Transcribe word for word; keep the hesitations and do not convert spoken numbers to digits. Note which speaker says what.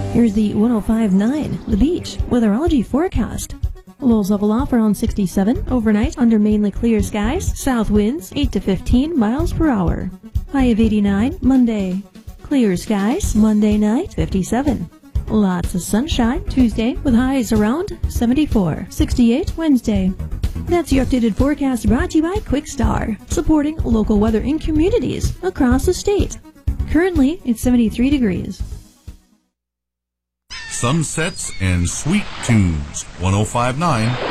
Speaker 1: Here's the one oh five point nine, The Beach, weatherology forecast. Lows level off around sixty-seven, overnight under mainly clear skies, south winds eight to fifteen miles per hour. High of eighty-nine, Monday. Clear skies, Monday night, fifty-seven. Lots of sunshine, Tuesday, with highs around seventy-four, sixty-eight Wednesday. That's your updated forecast brought to you by QuickStar, supporting local weather in communities across the state. Currently, it's seventy-three degrees.
Speaker 2: Sunsets and Sweet Tunes, one oh five point nine